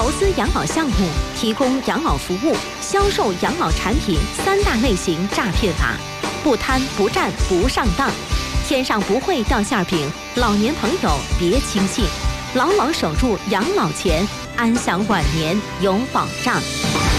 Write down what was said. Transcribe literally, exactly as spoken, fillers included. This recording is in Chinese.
投资养老项目、提供养老服务、销售养老产品三大类型诈骗法，不贪不占不上当。天上不会掉馅饼，老年朋友别轻信，牢牢守住养老钱，安享晚年有保障。